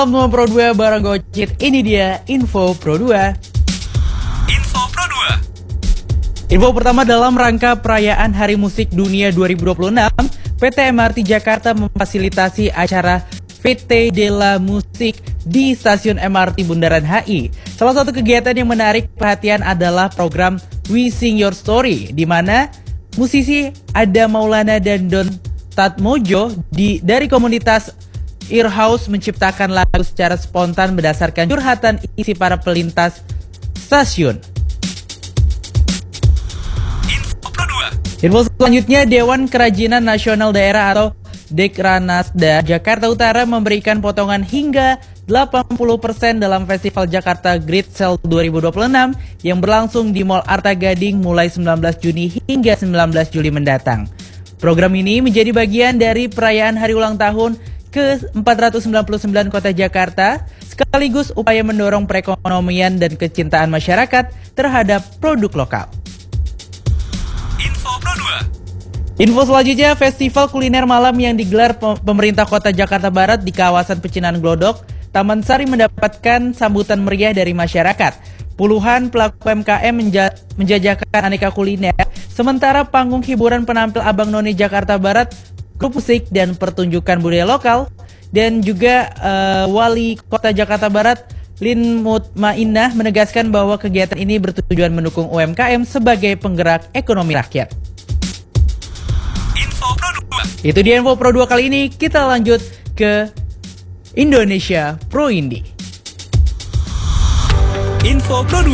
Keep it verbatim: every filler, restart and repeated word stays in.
Semua Pro dua bareng Gocit, ini dia Info Pro dua. Info Pro dua. Info pertama dalam rangka perayaan Hari Musik Dunia dua ribu dua puluh enam, P T M R T Jakarta memfasilitasi acara Fête de la Musique di stasiun M R T Bundaran H I. Salah satu kegiatan yang menarik perhatian adalah program We Sing Your Story, di mana musisi Ada Maulana dan Don Tatmojo di, dari komunitas Earhouse menciptakan lagu secara spontan berdasarkan curhatan isi para pelintas stasiun. Info Pro dua. Info selanjutnya, Dewan Kerajinan Nasional Daerah atau Dekranasda Jakarta Utara memberikan potongan hingga delapan puluh persen dalam Festival Jakarta Great Sale dua ribu dua puluh enam yang berlangsung di Mall Arta Gading mulai sembilan belas Juni hingga sembilan belas Juli mendatang. Program ini menjadi bagian dari perayaan hari ulang tahun ke empat ratus sembilan puluh sembilan Kota Jakarta, sekaligus upaya mendorong perekonomian dan kecintaan masyarakat terhadap produk lokal. Info Pro dua. Info selanjutnya, festival kuliner malam yang digelar pemerintah Kota Jakarta Barat di kawasan Pecinan Glodok, Taman Sari mendapatkan sambutan meriah dari masyarakat. Puluhan pelaku U M K M menja- menjajakan aneka kuliner, sementara panggung hiburan penampil Abang None Jakarta Barat, grup musik dan pertunjukan budaya lokal, dan juga uh, Wali Kota Jakarta Barat Lin Mutmainah menegaskan bahwa kegiatan ini bertujuan mendukung U M K M sebagai penggerak ekonomi rakyat. Info Pro dua. Itu dia Info Pro dua kali ini. Kita lanjut ke Indonesia Pro Indie. Info Pro dua.